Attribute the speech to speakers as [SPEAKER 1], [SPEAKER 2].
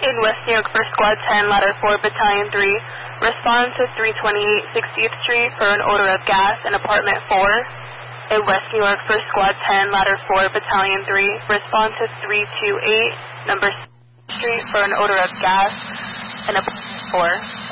[SPEAKER 1] In West New York for Squad 10, Ladder 4, Battalion 3, respond to 328 60th Street for an odor of gas in apartment 4. In West New York for Squad 10, Ladder 4, Battalion 3, respond to 328 number 6th Street for an odor of gas in apartment 4.